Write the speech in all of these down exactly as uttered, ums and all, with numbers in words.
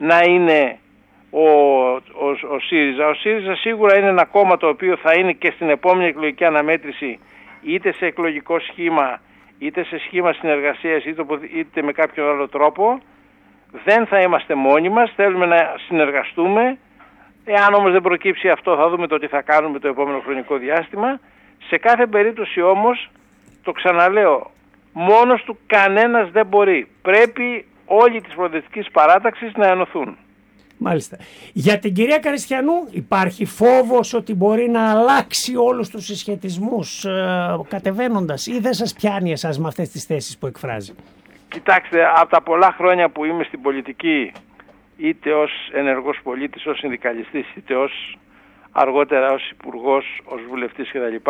να είναι ο, ο, ο ΣΥΡΙΖΑ. Ο ΣΥΡΙΖΑ σίγουρα είναι ένα κόμμα το οποίο θα είναι και στην επόμενη εκλογική αναμέτρηση, είτε σε εκλογικό σχήμα, είτε σε σχήμα συνεργασίας, είτε, είτε με κάποιο άλλο τρόπο. Δεν θα είμαστε μόνοι μας, θέλουμε να συνεργαστούμε. Εάν όμως δεν προκύψει αυτό, θα δούμε το τι θα κάνουμε το επόμενο χρονικό διάστημα. Σε κάθε περίπτωση όμως, το ξαναλέω, μόνος του κανένας δεν μπορεί. Πρέπει όλοι της προοδευτικής παράταξης να ενωθούν. Μάλιστα. Για την κυρία Καριστιανού υπάρχει φόβος ότι μπορεί να αλλάξει όλους τους συσχετισμούς ε, κατεβαίνοντας, ή δεν σας πιάνει εσάς με αυτές τις θέσεις που εκφράζει? Κοιτάξτε, από τα πολλά χρόνια που είμαι στην πολιτική, είτε ως ενεργός πολίτης, ως συνδικαλιστής, είτε ως αργότερα ως υπουργός, ως βουλευτής κτλ.,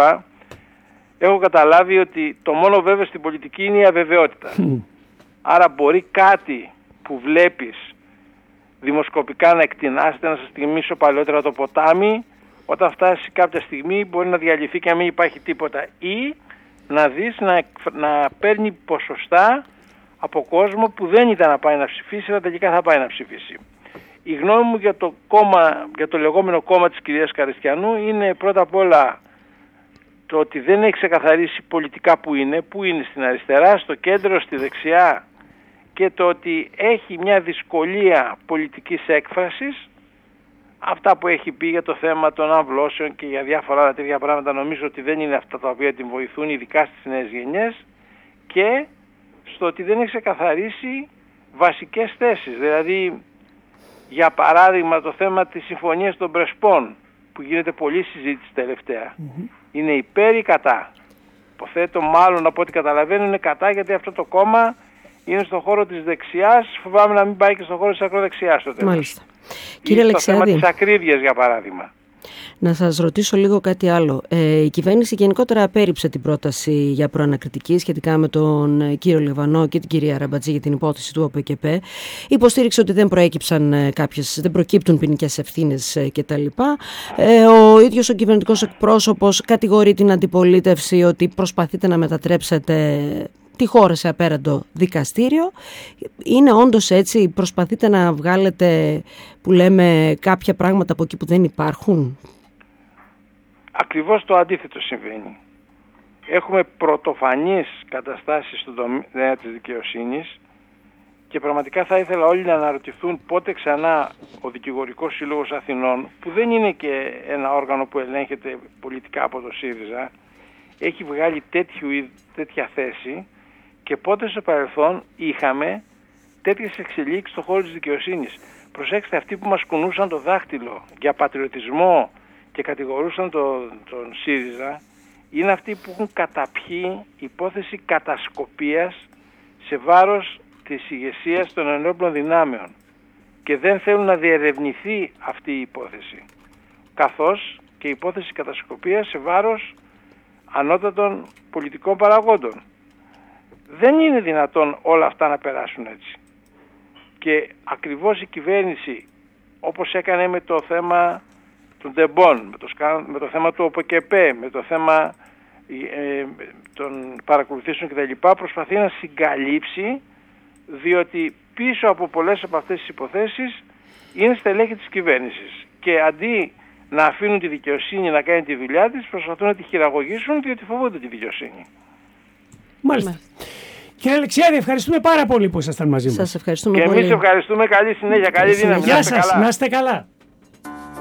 έχω καταλάβει ότι το μόνο βέβαιο στην πολιτική είναι η αβεβαιότητα. Mm. Άρα μπορεί κάτι που βλέπεις δημοσκοπικά να εκτινάσετε, να σας θυμίσω παλαιότερα το ποτάμι, όταν φτάσει κάποια στιγμή μπορεί να διαλυθεί και να μην υπάρχει τίποτα, ή να δεις να, να παίρνει ποσοστά από κόσμο που δεν ήταν να πάει να ψηφίσει, αλλά τελικά θα πάει να ψηφίσει. Η γνώμη μου για το, κόμμα, για το λεγόμενο κόμμα της κυρίας Καριστιανού είναι πρώτα απ' όλα το ότι δεν έχει ξεκαθαρίσει πολιτικά που είναι, που είναι στην αριστερά, στο κέντρο, στη δεξιά, και το ότι έχει μια δυσκολία πολιτικής έκφρασης. Αυτά που έχει πει για το θέμα των αμβλώσεων και για διάφορα άλλα τέτοια πράγματα, νομίζω ότι δεν είναι αυτά τα οποία την βοηθούν, ειδικά στις νέες γενιές, και στο ότι δεν έχει ξεκαθαρίσει βασικές θέσεις. Δηλαδή, για παράδειγμα, το θέμα της συμφωνίας των Πρεσπών, που γίνεται πολλή συζήτηση τελευταία. Mm-hmm. Είναι υπέρ ή κατά? Υποθέτω, μάλλον από ό,τι καταλαβαίνω, είναι κατά, γιατί αυτό το κόμμα είναι στον χώρο της δεξιάς. Φοβάμαι να μην πάει και στον χώρο της ακροδεξιάς στο τέλος. Μάλιστα. Κύριε Αλεξιάδη, το θέμα της ακρίβειας, για παράδειγμα. Να σας ρωτήσω λίγο κάτι άλλο. Ε, η κυβέρνηση γενικότερα απέρριψε την πρόταση για προανακριτική σχετικά με τον κύριο Λιβανό και την κυρία Ραμπατζή για την υπόθεση του ΟΠΕΚΕΠΕ. Υποστήριξε ότι δεν προέκυψαν κάποιες, δεν προκύπτουν ποινικές ευθύνες κτλ. Ε, ο ίδιος ο κυβερνητικός εκπρόσωπος κατηγορεί την αντιπολίτευση ότι προσπαθείτε να μετατρέψετε τη χώρα σε απέραντο δικαστήριο. Είναι όντως έτσι? Προσπαθείτε να βγάλετε, που λέμε, κάποια πράγματα από εκεί που δεν υπάρχουν? Ακριβώς το αντίθετο συμβαίνει. Έχουμε πρωτοφανείς καταστάσεις στον τομέα της δικαιοσύνης και πραγματικά θα ήθελα όλοι να αναρωτηθούν πότε ξανά ο Δικηγορικός Σύλλογος Αθηνών, που δεν είναι και ένα όργανο που ελέγχεται πολιτικά από το ΣΥΡΙΖΑ, έχει βγάλει τέτοιου, τέτοια θέση, και πότε στο παρελθόν είχαμε τέτοιες εξελίξεις στον χώρο της δικαιοσύνης. Προσέξτε, αυτοί που μας κουνούσαν το δάχτυλο για πατριωτισμό και κατηγορούσαν το, τον ΣΥΡΙΖΑ, είναι αυτοί που έχουν καταπιεί υπόθεση κατασκοπίας σε βάρος της ηγεσίας των ενόπλων δυνάμεων και δεν θέλουν να διερευνηθεί αυτή η υπόθεση, καθώς και η υπόθεση κατασκοπίας σε βάρος ανώτατων πολιτικών παραγόντων. Δεν είναι δυνατόν όλα αυτά να περάσουν έτσι. Και ακριβώς η κυβέρνηση, όπως έκανε με το θέμα των Ντεμπών, με το, με το θέμα του ΟΠΕΚΕΠΕ, με το θέμα ε, των παρακολουθήσεων κτλ., προσπαθεί να συγκαλύψει, διότι πίσω από πολλές από αυτές τις υποθέσεις είναι στελέχη της κυβέρνησης. Και αντί να αφήνουν τη δικαιοσύνη να κάνει τη δουλειά της, προσπαθούν να τη χειραγωγήσουν, διότι φοβούνται τη δικαιοσύνη. Μάλιστα. Κύριε Αλεξιάδη, ευχαριστούμε πάρα πολύ που ήσασταν μαζί μας. Σας ευχαριστούμε και πολύ. εμείς ευχαριστούμε. Καλή συνέχεια, καλή δύναμη. Γεια σας, να είστε καλά.